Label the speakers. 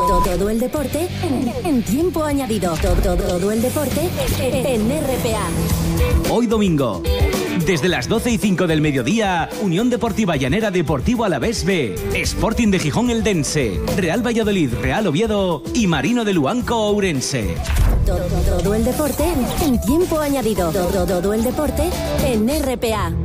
Speaker 1: Todo el deporte en tiempo añadido. Todo el deporte en RPA.
Speaker 2: Hoy domingo, desde las 12:05 del mediodía, Unión Deportiva Llanera Deportivo Alavés B, Sporting de Gijón Eldense, Real Valladolid Real Oviedo y Marino de Luanco Ourense.
Speaker 1: Todo el deporte en tiempo añadido. Todo el deporte en RPA.